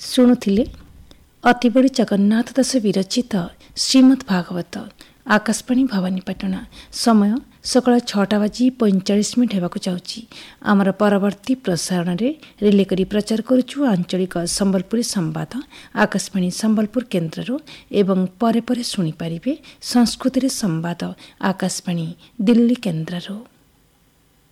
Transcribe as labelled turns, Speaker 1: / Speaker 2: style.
Speaker 1: ଶୁଣୁଥିଲେ ଅତିବଡ଼ି ଜଗନ୍ନାଥ ଦାସ ବିରଚିତ ଶ୍ରୀମଦ୍ ଭାଗବତ। ଆକାଶବାଣୀ ଭବାନୀପାଟଣା। ସମୟ ସକାଳ 6:45 ହେବାକୁ ଯାଉଛି। ଆମର ପରବର୍ତ୍ତୀ ପ୍ରସାରଣରେ ରିଲେ କରି ପ୍ରଚାର କରୁଛୁ ଆଞ୍ଚଳିକ ସମ୍ବଲପୁରୀ ସମ୍ବାଦ ଆକାଶବାଣୀ ସମ୍ବଲପୁର କେନ୍ଦ୍ରରୁ ଏବଂ ପରେ ପରେ ଶୁଣିପାରିବେ ସଂସ୍କୃତରେ ସମ୍ବାଦ ଆକାଶବାଣୀ ଦିଲ୍ଲୀ କେନ୍ଦ୍ରରୁ।